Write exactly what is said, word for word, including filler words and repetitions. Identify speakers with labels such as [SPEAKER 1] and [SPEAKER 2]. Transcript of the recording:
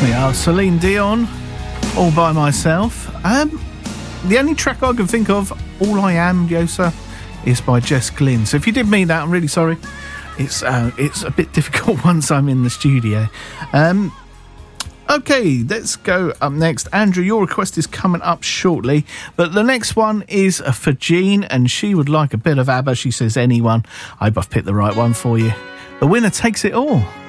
[SPEAKER 1] Yeah, Celine Dion, All By Myself. Um, the only track I can think of, All I Am, Yosa, is by Jess Glynn. So if you did mean that, I'm really sorry. It's uh, it's a bit difficult once I'm in the studio. Um, okay, let's go up next. Andrew, your request is coming up shortly, but the next one is for Jean, and she would like a bit of ABBA. She says, anyone. I hope I've picked the right one for you. The winner takes it all.